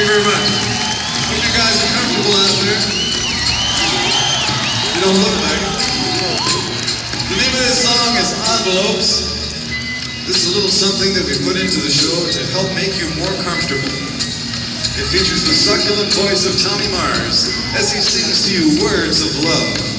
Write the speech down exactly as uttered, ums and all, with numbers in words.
you very much. Hope you guys are comfortable out there. You don't look like it. The name of this song is Envelopes. This is a little something that we put into the show to help make you more comfortable. It features the succulent voice of Tommy Mars as he sings to you words of love.